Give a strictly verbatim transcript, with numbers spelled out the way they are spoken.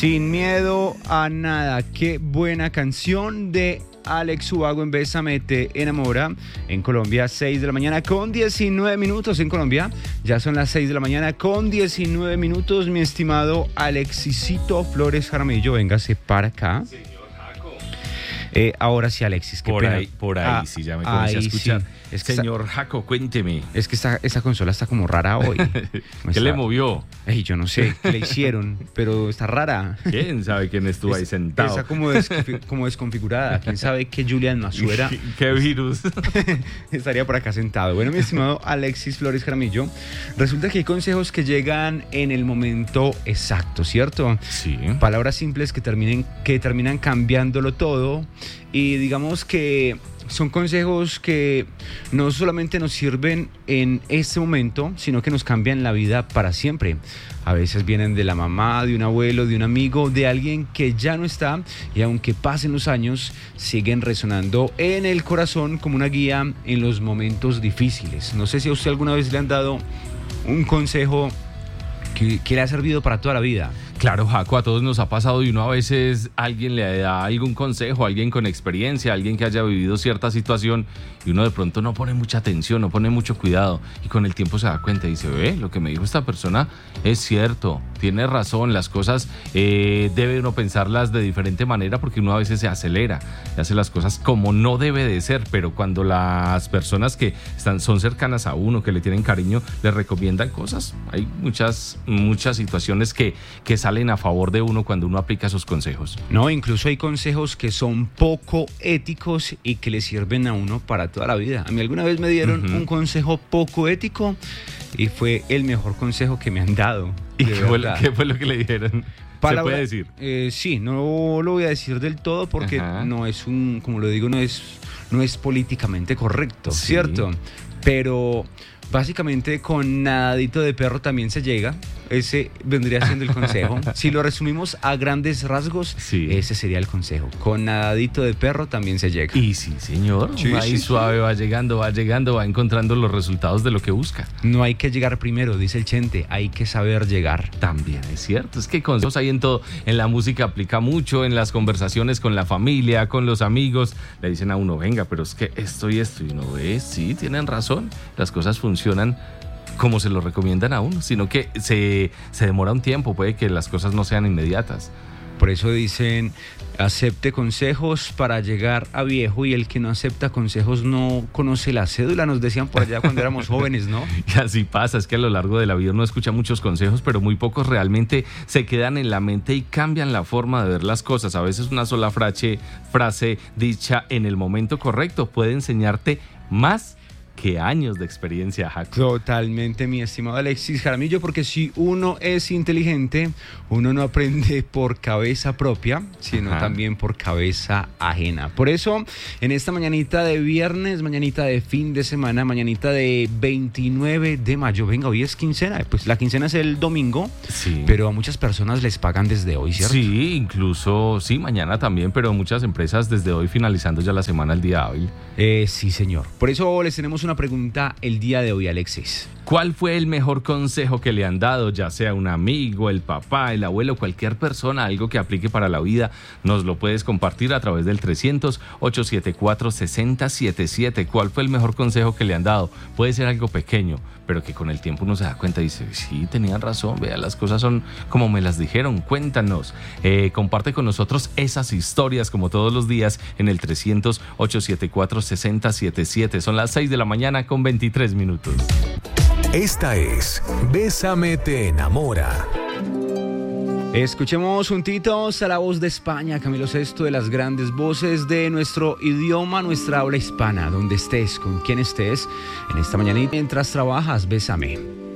Sin miedo a nada, qué buena canción de Alex Ubago en Bésame Te Enamora. En Colombia, seis de la mañana con diecinueve minutos. En Colombia ya son las seis de la mañana con diecinueve minutos. Mi estimado Alexisito Flores Jaramillo, véngase para acá. Eh, ahora sí, Alexis, qué por pena. Ahí, por ahí, ah, sí, ya me comencé a escuchar. Sí. Es que Señor está, Jaco, cuénteme. Es que esta, esta consola está como rara hoy. ¿Qué está, le movió? Ey, yo no sé qué le hicieron, pero está rara. ¿Quién sabe quién estuvo ahí sentado? Está como, des, como desconfigurada. ¿Quién sabe qué Julián Masuera? ¿Qué virus? Estaría por acá sentado. Bueno, mi estimado Alexis Flores Jaramillo, resulta que hay consejos que llegan en el momento exacto, ¿cierto? Sí. Palabras simples que, terminen, que terminan cambiándolo todo. Y digamos que son consejos que no solamente nos sirven en este momento, sino que nos cambian la vida para siempre. A veces vienen de la mamá, de un abuelo, de un amigo, de alguien que ya no está, y aunque pasen los años, siguen resonando en el corazón como una guía en los momentos difíciles. No sé si a usted alguna vez le han dado un consejo que, que le ha servido para toda la vida. Claro, Jaco, a todos nos ha pasado y uno a veces alguien le da algún consejo, alguien con experiencia, alguien que haya vivido cierta situación y uno de pronto no pone mucha atención, no pone mucho cuidado y con el tiempo se da cuenta y dice, ve, lo que me dijo esta persona es cierto, tiene razón, las cosas eh, debe uno pensarlas de diferente manera porque uno a veces se acelera y hace las cosas como no debe de ser, pero cuando las personas que están, son cercanas a uno, que le tienen cariño, le recomiendan cosas, hay muchas, muchas situaciones que, que salen a favor de uno cuando uno aplica esos consejos. No, incluso hay consejos que son poco éticos y que le sirven a uno para toda la vida. A mí alguna vez me dieron uh-huh. un consejo poco ético y fue el mejor consejo que me han dado. ¿Y qué fue, lo, qué fue lo que le dijeron? Palabra, ¿Se puede decir? Eh, sí, no lo voy a decir del todo porque uh-huh. no es un, como lo digo, no es, no es políticamente correcto, sí. ¿Cierto? Pero básicamente con nadadito de perro también se llega. Ese vendría siendo el consejo. Si lo resumimos a grandes rasgos, sí. Ese sería el consejo. Con nadadito de perro también se llega. Y sí, señor. Sí, ahí sí, suave sí. va llegando, va llegando, va encontrando los resultados de lo que busca. No hay que llegar primero, dice el Chente. Hay que saber llegar. También es cierto. Es que consejos hay en todo. En la música aplica mucho, en las conversaciones con la familia, con los amigos. Le dicen a uno, venga, pero es que esto y esto. Y uno ve, sí, tienen razón. Las cosas funcionan como se lo recomiendan a uno, sino que se, se demora un tiempo, puede que las cosas no sean inmediatas. Por eso dicen, acepte consejos para llegar a viejo y el que no acepta consejos no conoce la cédula, nos decían por allá cuando éramos jóvenes, ¿no? Y así pasa, es que a lo largo de la vida uno escucha muchos consejos, pero muy pocos realmente se quedan en la mente y cambian la forma de ver las cosas. A veces una sola frase, frase dicha en el momento correcto puede enseñarte más que años de experiencia, Jaco. Totalmente, mi estimado Alexis Jaramillo, porque si uno es inteligente, uno no aprende por cabeza propia, sino Ajá. también por cabeza ajena. Por eso, en esta mañanita de viernes, mañanita de fin de semana, mañanita de veintinueve de mayo, venga, hoy es quincena, pues la quincena es el domingo, sí. pero a muchas personas les pagan desde hoy, ¿cierto? Sí, incluso, sí, mañana también, pero muchas empresas desde hoy finalizando ya la semana, el día hábil. Eh, sí, señor. Por eso les tenemos una pregunta el día de hoy, Alexis. ¿Cuál fue el mejor consejo que le han dado, ya sea un amigo, el papá, el abuelo, cualquier persona, algo que aplique para la vida? Nos lo puedes compartir a través del trescientos, ochocientos setenta y cuatro, sesenta setenta y siete. ¿Cuál fue el mejor consejo que le han dado? Puede ser algo pequeño, pero que con el tiempo uno se da cuenta y dice, sí, tenían razón, vea, las cosas son como me las dijeron. Cuéntanos, eh, comparte con nosotros esas historias como todos los días en el trescientos, ochocientos setenta y cuatro, sesenta setenta y siete. Son las seis de la mañana con veintitrés minutos. Esta es Bésame Te Enamora. Escuchemos juntitos a la voz de España, Camilo Sesto, de las grandes voces de nuestro idioma, nuestra habla hispana. Donde estés, con quien estés, en esta mañanita, mientras trabajas, bésame.